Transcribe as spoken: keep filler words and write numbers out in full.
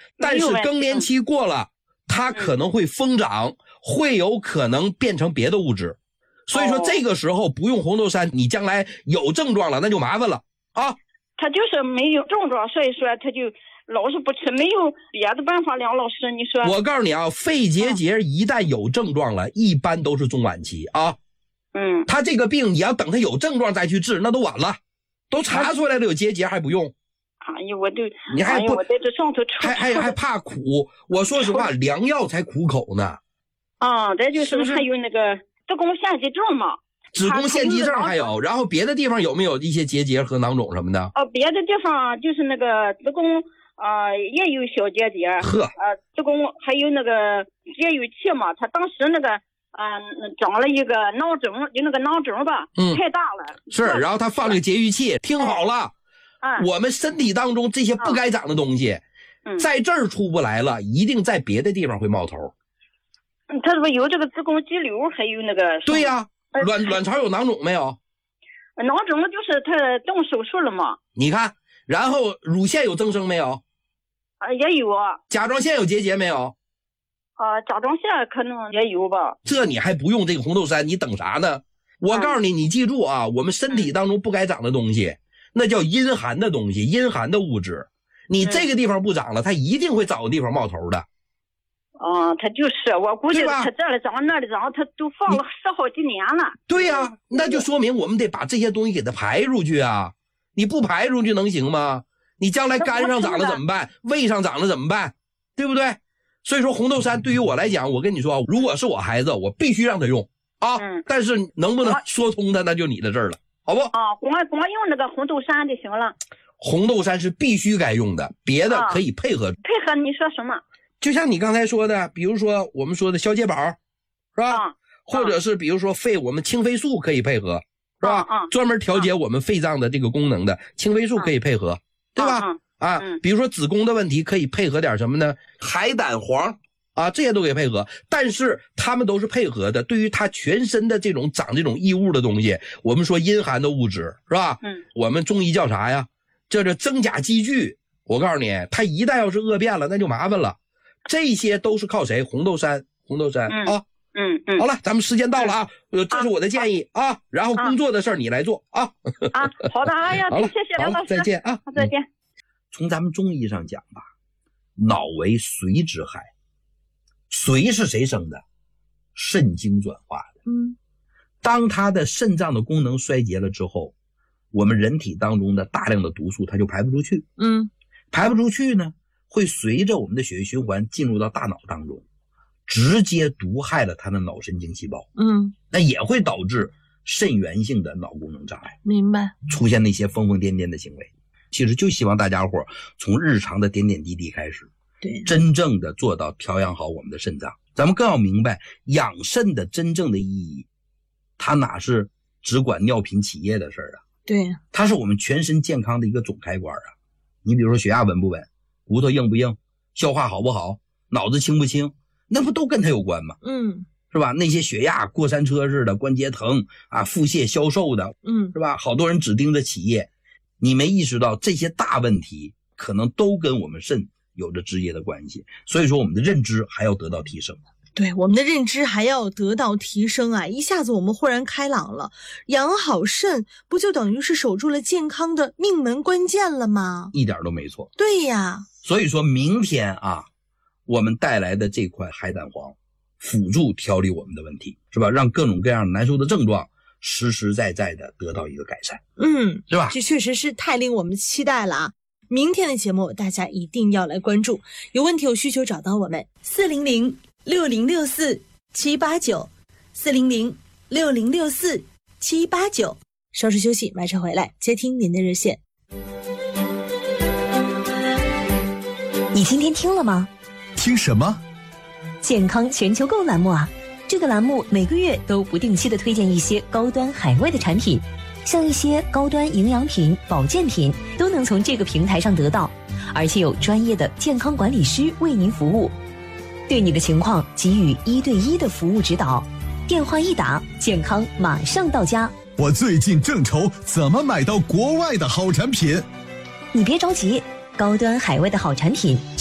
但是更年期过了，它可能会疯长，会有可能变成别的物质。所以说这个时候不用红豆杉，你将来有症状了那就麻烦了啊。 他就是没有症状，所以说他就老是不吃，没有别的办法。梁老师你说， 我告诉你啊，肺结节一旦有症状了，一般都是中晚期啊。 嗯， 他这个病你要等他有症状再去治那都晚了，都查出来了有结节还不用。 哎呀，我都你还不、 哎、我在这上头还还还怕苦，我说实话良药才苦口呢。 啊，这就是是是还有那个子宫腺肌症嘛， 子宫腺肌症还有，然后别的地方有没有一些结节和囊肿什么的？ 哦，别的地方就是那个子宫啊、呃、也有小结节， 呵， 呃子宫还有那个节育器嘛，他当时那个嗯、呃、长了一个囊肿，就那个囊肿吧， 嗯， 太大了。 是，然后他放了个节育器，听好了， 哎、 我们身体当中这些不该长的东西， 嗯， 在这儿出不来了，一定在别的地方会冒头。 他说有这个子宫肌瘤，还有那个对呀、啊，卵卵巢有囊肿没有？ 囊肿就是他动手术了嘛。 你看，然后乳腺有增生没有？ 啊，也有啊。 甲状腺有结节没有？ 啊，甲状腺可能也有吧。 这你还不用这个红豆杉，你等啥呢？我告诉你，你记住啊，我们身体当中不该长的东西，那叫阴寒的东西，阴寒的物质。你这个地方不长了，它一定会找个地方冒头的。 啊，他就是我估计他这里长那里长，他都放了十好几年了。 对呀、啊，那就说明我们得把这些东西给它排出去啊！你不排出去能行吗？你将来肝上长了怎么办？胃上长了怎么办？对不对？所以说红豆杉对于我来讲，我跟你说，如果是我孩子，我必须让他用啊。嗯、但是能不能说通他，那就你的事儿了，好不？ 啊，光光用那个红豆杉就行了。 红豆杉是必须该用的，别的可以配合。啊、 配合你说什么？ 就像你刚才说的，比如说我们说的消解宝，是吧？ 啊、 或者是比如说肺，我们清肺素可以配合，是吧？ 啊、 专门调节我们肺脏的这个功能的清肺素可以配合，对吧？ 啊、 啊、嗯，比如说子宫的问题可以配合点什么呢？海胆黄啊，这些都可以配合，但是他们都是配合的。对于他全身的这种长这种异物的东西，我们说阴寒的物质，是吧？ 嗯， 我们中医叫啥呀？这是增甲积聚。我告诉你，他一旦要是恶变了，那就麻烦了。这些都是靠谁？红豆杉，红豆杉、 嗯、 啊。 嗯嗯。 好了，咱们时间到了啊，呃，这是我的建议啊。啊然后工作的事儿你来做啊。 啊，好的，哎呀，谢谢梁老师， 再见啊， 再见。 从咱们中医上讲吧，脑为髓之害，髓是谁生的？肾精转化的。 嗯， 当它的肾脏的功能衰竭了之后，我们人体当中的大量的毒素它就排不出去。 嗯， 排不出去呢，会随着我们的血液循环进入到大脑当中，直接毒害了它的脑神经细胞。 嗯， 那也会导致肾源性的脑功能障碍， 明白？ 出现那些疯疯癫癫的行为。其实就希望大家伙从日常的点点滴滴开始， 对， 真正的做到调养好我们的肾脏。咱们更要明白养肾的真正的意义，它哪是只管尿频起夜的事儿啊？ 对， 它是我们全身健康的一个总开关啊。你比如说血压稳不稳，骨头硬不硬，消化好不好，脑子清不清，那不都跟它有关吗？ 嗯， 是吧？那些血压过山车似的，关节疼啊，腹泻消瘦的， 嗯， 是吧？好多人只盯着起夜，你没意识到这些大问题可能都跟我们肾有着直接的关系。所以说我们的认知还要得到提升。 对，我们的认知还要得到提升啊！一下子我们豁然开朗了，养好肾不就等于是守住了健康的命门关键了吗？ 一点都没错。 对呀， 所以说明天啊，我们带来的这块海胆黄辅助调理我们的问题，是吧？让各种各样难受的症状实实在在的得到一个改善。 嗯， 是吧？ 这确实是太令我们期待了啊！明天的节目大家一定要来关注，有问题有需求找到我们四零零六零六四七八九 四零零六零六四七八九。稍事休息，马上回来接听您的热线。 你今天听了吗？ 听什么？ 健康全球购栏目啊！这个栏目每个月都不定期的推荐一些高端海外的产品，像一些高端营养品、保健品都能从这个平台上得到，而且有专业的健康管理师为您服务，对你的情况给予一对一的服务指导。电话一打，健康马上到家。 我最近正愁怎么买到国外的好产品。 你别着急，高端海外的好产品